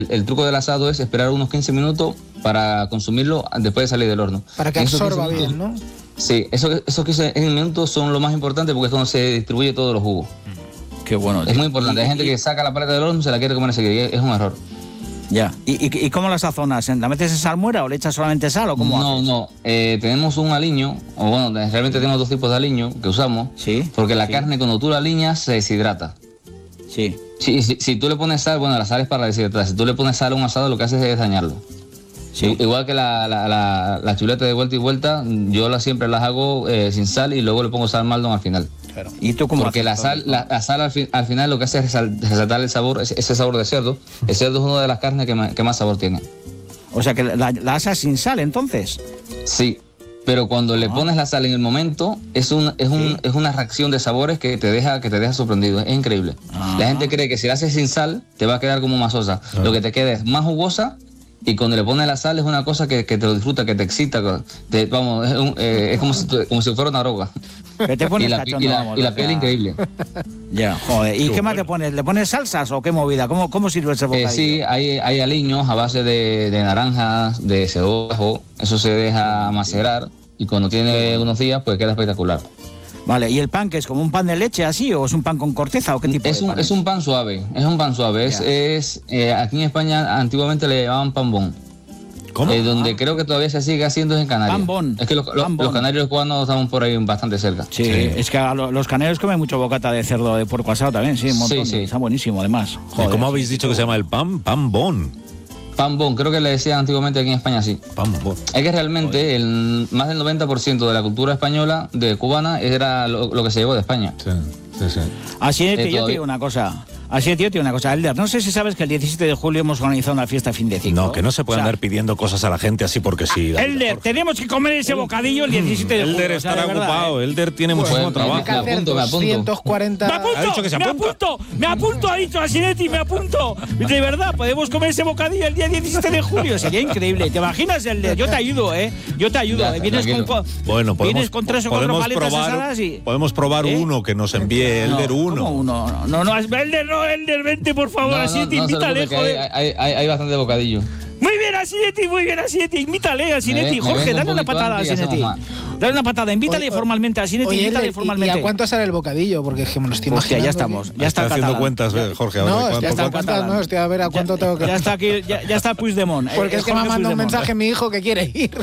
el truco del asado es esperar unos 15 minutos para consumirlo después de salir del horno. Para que absorba bien, ¿no? Sí, esos 15 minutos son lo más importante porque es cuando se distribuye todos los jugos. Qué bueno. Es muy importante. Hay gente que saca la paleta del horno y se la quiere comer enseguida. Es un error. Ya. ¿Y cómo la sazonas? ¿La metes en salmuera o le echas solamente sal o cómo haces? No. Tenemos un aliño, o bueno, realmente tenemos dos tipos de aliño que usamos. Sí. Porque la carne, cuando tú la aliñas, se deshidrata. Sí. Si tú le pones sal, bueno, la sal es para deshidratar. Si tú le pones sal a un asado, lo que haces es dañarlo. Sí. Igual que la chuleta de vuelta y vuelta, yo siempre las hago sin sal y luego le pongo sal Maldon al final. Claro. ¿Y tú cómo Porque la sal al final lo que hace es resaltar el sabor, ese sabor de cerdo. El cerdo es una de las carnes que más sabor tiene. O sea que la asas sin sal, entonces. Sí, pero cuando le pones la sal en el momento, es una reacción de sabores que te deja sorprendido. Es increíble. La gente cree que si la haces sin sal, te va a quedar como masosa. Lo que te queda es más jugosa. Y cuando le pones la sal es una cosa que te lo disfruta, que te excita. Es como si fuera una droga. Que te pones y la piel increíble. Ya, joder. ¿Y qué más le pones? ¿Le pones salsas o qué movida? ¿Cómo sirve ese bocadillo? Sí, hay aliños a base de naranjas, de cebolla. Eso se deja macerar y cuando tiene unos días pues queda espectacular. Vale, ¿y el pan que es como un pan de leche así o es un pan con corteza o qué tipo de pan? Es un pan suave, aquí en España antiguamente le llamaban pan bon. ¿Cómo? Donde creo que todavía se sigue haciendo es en Canarias. Pan bon. Es que los canarios cubanos estamos por ahí bastante cerca. Sí, es que los canarios comen mucho bocata de cerdo de puerco asado también, sí, un montón. Sí. Está buenísimo además. Joder, ¿cómo habéis dicho que se llama el pan? Pan bon. Pan bon, creo que le decían antiguamente aquí en España, sí. Pan bon. Es que realmente más del 90% de la cultura española, de cubana, era lo que se llevó de España. Sí. Así es que yo te digo una cosa. Elder, no sé si sabes que el 17 de julio hemos organizado una fiesta fin de ciclo. No, que no se puede andar pidiendo cosas a la gente así porque sí. Elder, tenemos que comer ese bocadillo el 17 de julio. Elder estará ocupado, Elder tiene muchísimo trabajo. Me apunto. 240... Ha dicho que se apunta. Me apunto, ha dicho Asinetti, me apunto. De verdad, podemos comer ese bocadillo el día 17 de julio, sería increíble. ¿Te imaginas, Elder? Yo te ayudo, Yo te ayudo. Vienes con 3 o 4 paletas asadas y... Podemos probar uno que nos envíe Elder uno. ¿Cómo uno? No, Elder, no. Elder, vente por favor, Asinetti, invítale, joder. Hay bastante bocadillo. Muy bien, Asinetti, invítale, Asinetti. Jorge, dale una patada a Asinetti. Dale una patada, invítale formalmente a Asinetti, invítale formalmente. ¿Y a cuánto sale el bocadillo? Porque es que me lo estoy imaginando. Hostia, ya estamos. Ya está haciendo cuentas, Jorge. Estoy a ver a cuánto tengo que... Ya está aquí, ya está Puigdemont. Porque es que me manda un mensaje mi hijo que quiere ir.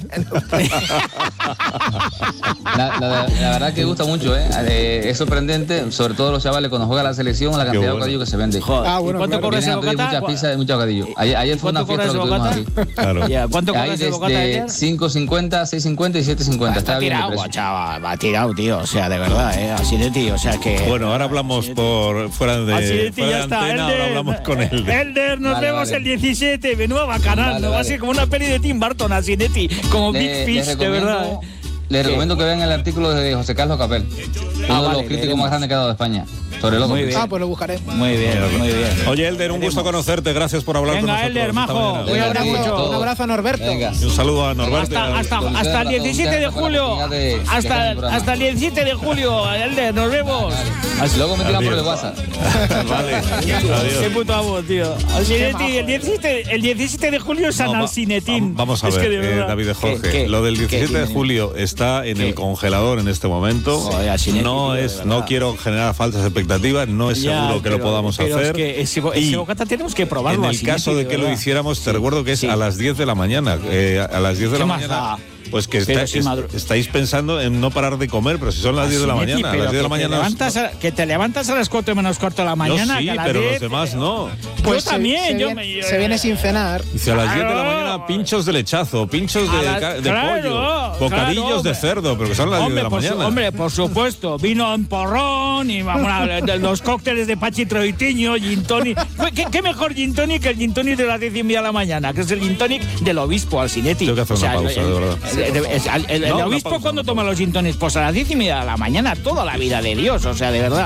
La verdad que gusta mucho, es sorprendente, sobre todo los chavales cuando juega la selección, la cantidad de bocadillo que se vende. ¿Cuánto cobra ese bocata? Muchas pizzas y mucho bocadillo. Ayer fue una fiesta que tuvimos aquí. Claro. ¿Cuánto cobra ese bocata ayer? 5.50, 6.50 y 7.50. Está bien de precio. Chaval, va tirado, tío. O sea, de verdad, Asinetti, o sea que... Bueno, ahora hablamos por fuera de Asinetti, ya está. Antena, ahora hablamos con Elder. Elder, nos vemos el 17. Menuda bacanal, va a ser como una peli de Tim Burton, Asinetti. Como Big Fish, de verdad, Les recomiendo que vean el artículo de José Carlos Capel, uno de los críticos más grandes que ha dado de España. Sobre loco. Pues lo buscaré. Muy bien. Oye, Elder, un gusto conocerte. Gracias por hablar con nosotros. Venga, Elder, majo. Un abrazo a Norberto. Venga. Y un saludo a Norberto. Hasta el 17 de julio. Hasta el 17 de julio, Elder, nos vemos. Luego me tiran por el WhatsApp. Vale. Adiós. Qué puto amo, tío. Asinetti, el 17 de julio es San Alcinetín. Vamos a ver, David de Jorge. Lo del 17 de julio está en el congelador en este momento. Joder, no quiero generar falsas expectativas. No es seguro que lo podamos hacer. Es que ese bocata tenemos que probarlo. En el caso de que lo hiciéramos, te recuerdo que es a las 10 de la mañana. A las 10 de la mañana. Pues que estáis pensando en no parar de comer, pero si son las 10 de la mañana. A las 10 de la mañana. Que te levantas a las 4 menos cuarto de la mañana. Yo sí, pero los demás no. Pues yo también. Se viene sin cenar. Dice a las 10 de la mañana pinchos de lechazo, pinchos de pollo, bocadillos de cerdo, pero que son las 10 de la mañana. Hombre, por supuesto. Vino en porrón y los cócteles de Pachi Troitiño, gin tonic. ¿Qué mejor gin tonic que el gin tonic de las 10:30 de la mañana? Que es el gin tonic del obispo, Alcinetti. Tengo que hacer una pausa, de verdad. El obispo cuando toma los gin tonics, pues a las 10:30 de la mañana, toda la vida de Dios, o sea, de verdad.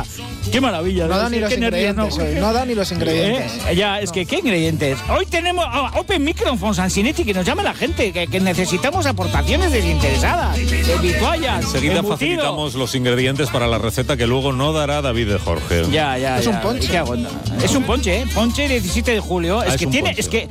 Qué maravilla. No da ni los ingredientes hoy. No da ni los ingredientes. Ya, es que ¿qué ingredientes? Hoy tenemos Open Microphone Sansinetti, que nos llama la gente, que necesitamos aportaciones desinteresadas. De vituallas. Enseguida facilitamos los ingredientes para la receta que luego no dará David de Jorge. Ya. Es un ponche. ¿Qué hago? Es un ponche, ¿eh? Ponche 17 de julio. Es que